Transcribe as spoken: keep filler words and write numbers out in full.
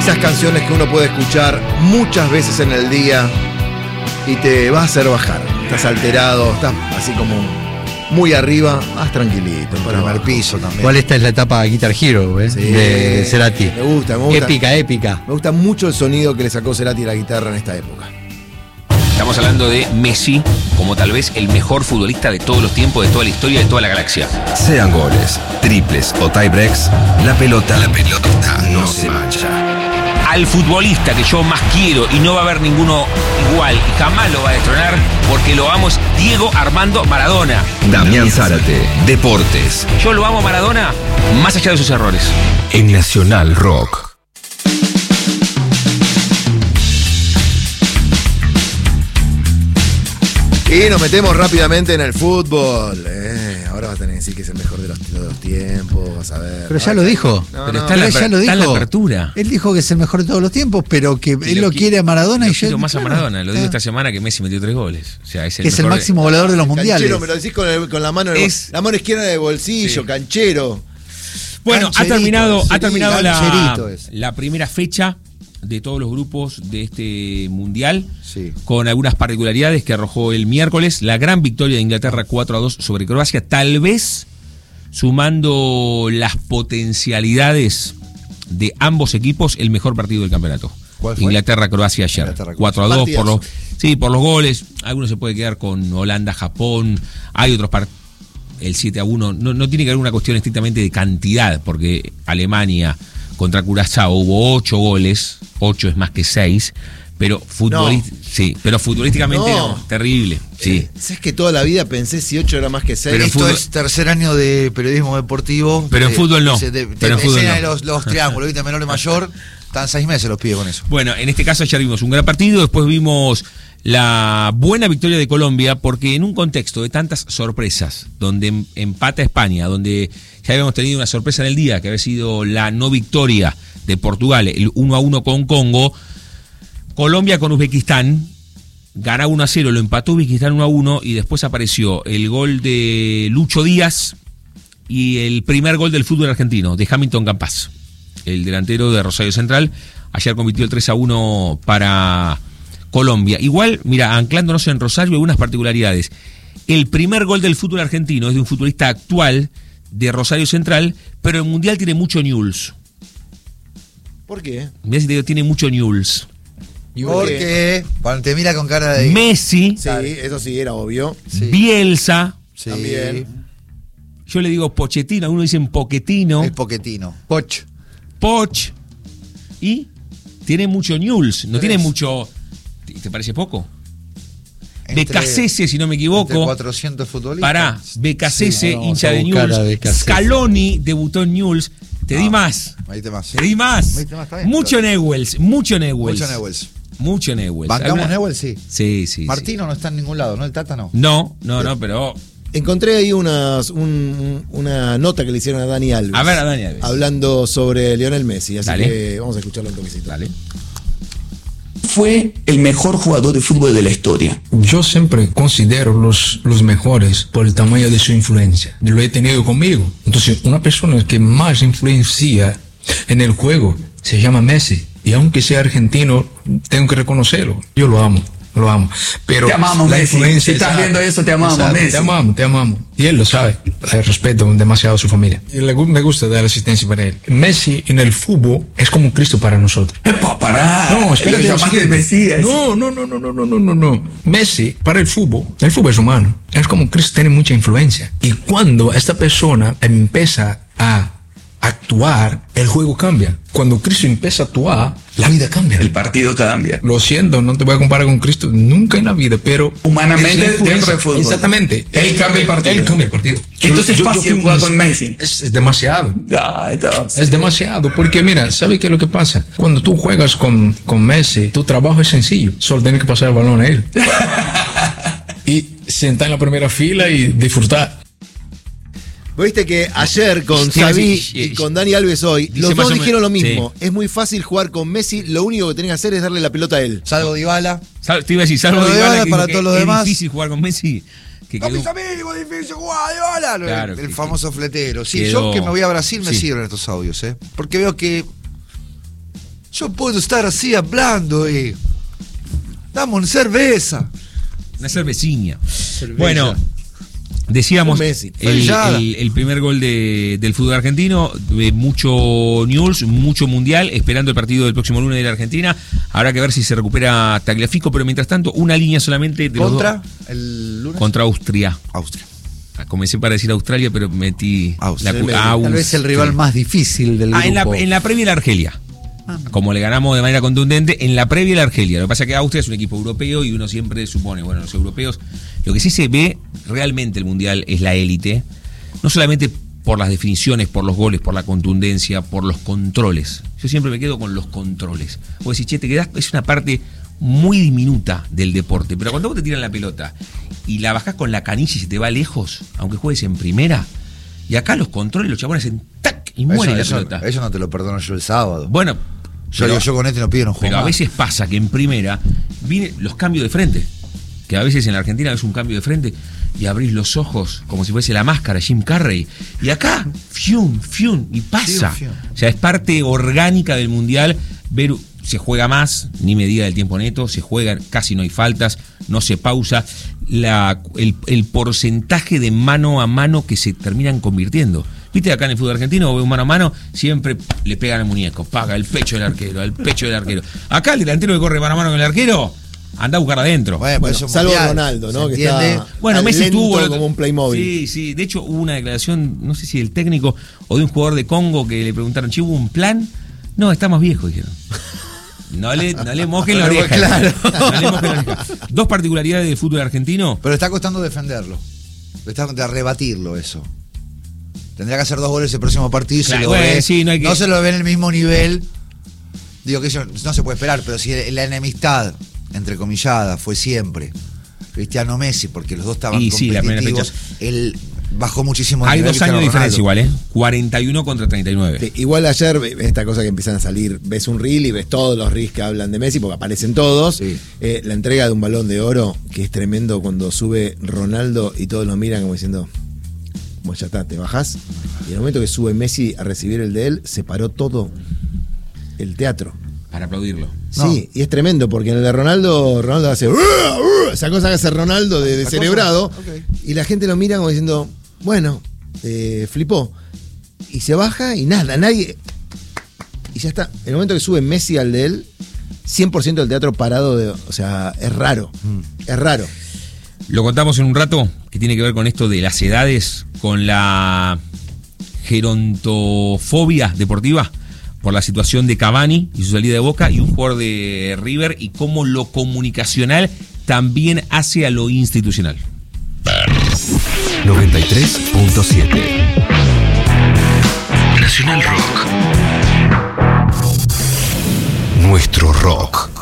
Esas canciones que uno puede escuchar muchas veces en el día y te va a hacer bajar. Estás alterado, estás así como muy arriba, haz tranquilito. Para el primer piso también. ¿Cuál esta es la etapa Guitar Hero, eh? Sí, de Cerati? Me gusta, me gusta. Épica, épica. Me gusta mucho el sonido que le sacó Cerati a la guitarra en esta época. Estamos hablando de Messi como tal vez el mejor futbolista de todos los tiempos, de toda la historia, de toda la galaxia. Sean goles, triples o tiebreaks, la pelota, la pelota no se mancha. Al futbolista que yo más quiero y no va a haber ninguno igual y jamás lo va a destronar porque lo amo es Diego Armando Maradona. Damián Zárate, Deportes. Yo lo amo a Maradona más allá de sus errores. En Nacional Rock. Y nos metemos rápidamente en el fútbol. Eh, ahora vas a tener que decir que es el mejor de los, de los tiempos, vas a ver. Pero ya lo dijo. No, pero no, está, en la, ya lo está en la dijo. apertura. Él dijo que es el mejor de todos los tiempos, pero que Y él lo, qui- quiere a Maradona lo y yo. quiero más a claro, Maradona. Lo digo está. esta semana que Messi metió tres goles. O sea, es el Que es el mejor de- máximo goleador de los mundiales. Canchero, me lo decís con, el- con la mano de, Es- la mano izquierda de bolsillo, Sí. canchero. Bueno, ha Cancherito, terminado, sí, ha terminado la, cancherito es. la primera fecha de todos los grupos de este mundial, Sí. con algunas particularidades que arrojó el miércoles. La gran victoria de Inglaterra cuatro a dos sobre Croacia, tal vez sumando las potencialidades de ambos equipos, el mejor partido del campeonato. ¿Cuál fue? Inglaterra-Croacia ayer. Inglaterra-Croacia. cuatro a dos por los, Partidazo. sí, por los goles. Algunos se puede quedar con Holanda-Japón. Hay otros partidos. El siete a uno no, no tiene que ver una cuestión estrictamente de cantidad, porque Alemania contra Curazao hubo ocho goles, ocho es más que seis, pero, futbolist, No. sí, pero futbolísticamente No. no, terrible. Sí. Eh, ¿Sabes que toda la vida pensé si ocho era más que seis? Pero en Esto fútbol- es tercer año de periodismo deportivo. Pero en Eh, fútbol no. se de- Pero en te- fútbol escena no. de los, los triángulos, ¿viste? Menor y mayor. Están seis meses los pibes con eso. Bueno, en este caso ayer vimos un gran partido, después vimos la buena victoria de Colombia, porque en un contexto de tantas sorpresas, donde em- empata España, donde ya habíamos tenido una sorpresa en el día, que había sido la no victoria de Portugal, el uno a uno con Congo, Colombia con Uzbekistán, ganaba uno a cero, lo empató Uzbekistán uno a uno, y después apareció el gol de Lucho Díaz y el primer gol del fútbol argentino, de Hamilton Campas, el delantero de Rosario Central. Ayer convirtió el tres a uno para Colombia. Igual, mira, anclándonos en Rosario, algunas particularidades. El primer gol del fútbol argentino es de un futbolista actual de Rosario Central, pero el Mundial tiene mucho news. ¿Por qué? Mirá si te digo, tiene mucho news. ¿Y por Porque cuando te mira con cara de. Messi, Sí, eso sí, era obvio. Sí. Bielsa, Sí. También. yo le digo Pochettino, algunos dicen Poquetino, El Poquetino. Poch. Poch, y tiene mucho news, no Tres. tiene mucho. ¿Te te parece poco? Entre- Becasese, si no me entre equivoco. cuatrocientos futbolistas. Pará, Becasese, Sí, vamos hincha a de buscar Newell's. a Becasese. Scaloni debutó en Newell's. Te di Ah, más. Ahí te más. Te di más. Me diste más, está bien, Mucho claro. Newells, mucho Newells. Mucho Newells. Mucho Newells. ¿Bancamos Habla- Newell? Sí. Sí, sí. Martino no está en ningún lado, ¿no? El Tata no. sí. No, no, no, pero. Encontré ahí unas, un- una nota que le hicieron a Dani Alves. A ver, a Dani Alves. Hablando sobre Lionel Messi. Así Dale. que vamos a escucharlo un toquecito. Dale. Fue el mejor jugador de fútbol de la historia. Yo siempre considero los, los mejores por el tamaño de su influencia. Lo he tenido conmigo. Entonces, una persona que más influencia en el juego se llama Messi. Y aunque sea argentino, tengo que reconocerlo. Yo lo amo, lo amo. Pero Te amamos, la Messi. influencia- Si estás exacto, viendo eso, te amamos, exacto, Messi. Te amamos, te amamos. Y él lo sabe. Le respeto demasiado a su familia. Y le gu- me gusta dar asistencia para él. Messi en el fútbol es como Cristo para nosotros. ¡Epa, pará! No, espérate. Lo lo llamaste siguiente. Mesías. No, no, no, no, no, no, no, no, no. Messi, para el fútbol, el fútbol es humano. Es como Cristo tiene mucha influencia. Y cuando esta persona empieza a actuar, el juego cambia. Cuando Cristo empieza a actuar, la vida cambia. El partido cambia. Lo siento, no te voy a comparar con Cristo nunca en la vida, pero Humanamente, es la influencia. dentro del fútbol. Exactamente. Él cambia el partido. Él cambia el partido. Entonces Yo- es yo- fácil yo- jugar con Messi. Es, es demasiado. Ah, entonces. Es demasiado, porque mira, ¿sabes qué es lo que pasa? Cuando tú juegas con, con Messi, tu trabajo es sencillo, solo tienes que pasar el balón a él. Y sentar en la primera fila y disfrutar. Viste que ayer con Sí, Xavi sí, y sí. con Dani Alves hoy, Dice los más dos o dijeron lo menos, mismo. Es muy fácil jugar con Messi, lo único que tenés que hacer es darle la pelota a él. Salvo Dybala. Sal- Te iba a decir, salvo Pero Dybala, Dybala, que para dijo que todos los es demás. difícil jugar con Messi. Que Con quedó- mis amigos, difícil jugar, Dybala. El- Claro, el que- famoso fletero. Sí, quedó- yo que me voy a Brasil me sí. sirven estos audios, ¿eh? Porque veo que Yo puedo estar así hablando y... Dame una cerveza. Una cerveciña. Bueno, decíamos Un Messi. el, el- el primer gol de- del fútbol argentino, eh, mucho news, mucho mundial, esperando el partido del próximo lunes de la Argentina. Habrá que ver si se recupera Tagliafico, pero mientras tanto, una línea solamente de los ¿Contra dos- el lunes? contra Austria. Austria. Comencé para decir Australia, pero metí Austria. la cu- Tal vez el rival más difícil del Ah, en la, grupo. en la previa la Argelia. Como le ganamos de manera contundente, en la previa la Argelia. Lo que pasa es que Austria es un equipo europeo y uno siempre supone, bueno, los europeos, lo que sí se ve realmente el Mundial es la élite, no solamente por las definiciones, por los goles, por la contundencia, por los controles. Yo siempre me quedo con los controles. Vos decís, che, te quedás, es una parte muy diminuta del deporte, pero cuando vos te tiran la pelota y la bajás con la canilla y se te va lejos, aunque juegues en primera, y acá los controles, los chabones hacen tac y muere Eso, la eso- pelota. eso no te lo perdono yo el sábado. Bueno, yo digo, yo con este no pido no juego pero a más. veces pasa que en primera vienen los cambios de frente. Que a veces en la Argentina ves un cambio de frente y abrís los ojos como si fuese la máscara Jim Carrey. Y acá, fium, fium, y pasa. Fium, fium. O sea, es parte orgánica del Mundial. Ver, se juega más, ni medida del tiempo neto, se juega, casi no hay faltas, no se pausa. La, el, el porcentaje de mano a mano que se terminan convirtiendo. Viste, acá en el fútbol argentino, ve un mano a mano, siempre le pegan al muñeco, paga el pecho del arquero, al pecho del arquero. Acá el delantero que corre mano a mano con el arquero, anda a buscar adentro. Bueno, Bueno, eso es salvo mundial, Ronaldo, ¿no? ¿se Que entiende? está Bueno, Messi lento tuvo el otro- como un Playmobil. Sí, sí. De hecho, hubo una declaración, no sé si del técnico o de un jugador de Congo que le preguntaron, che, ¿hubo un plan? No, está más viejo, dijeron. No le, no le mojen la oreja. Claro. No le mojen la oreja. Dos particularidades del fútbol argentino. Pero está costando defenderlo. Está de rebatirlo eso. Tendría que hacer dos goles el próximo partido y Claro, se lo bueno, ve. sí, no hay que- se lo ve en el mismo nivel. Digo que eso no se puede esperar, pero si la enemistad, entrecomillada, fue siempre Cristiano Messi, porque los dos estaban Y sí, la primera competitivos, él bajó muchísimo el Hay nivel dos años de Cristiano diferencia Ronaldo. igual, ¿eh? cuarenta y uno contra treinta y nueve. Sí, igual ayer, esta cosa que empiezan a salir, ves un reel y ves todos los reels que hablan de Messi, porque aparecen todos. Sí. Eh, la entrega de un balón de oro, que es tremendo cuando sube Ronaldo y todos lo miran como diciendo, bueno, ya está, te bajás. Y en el momento que sube Messi a recibir el de él, se paró todo el teatro. Para aplaudirlo. No. Sí, y es tremendo, porque en el de Ronaldo, Ronaldo hace "Uh, uh", esa cosa que hace Ronaldo de, de Esa cerebrado, cosa, ok. y la gente lo mira como diciendo, bueno, eh, flipó. Y se baja y nada, nadie. Y ya está. En el momento que sube Messi al de él, cien por ciento del teatro parado, de, o sea, es raro. Es raro. Lo contamos en un rato, que tiene que ver con esto de las edades, con la gerontofobia deportiva, por la situación de Cavani y su salida de Boca, y un jugador de River, y cómo lo comunicacional también hace a lo institucional. noventa y tres punto siete Nacional Rock. Nuestro rock.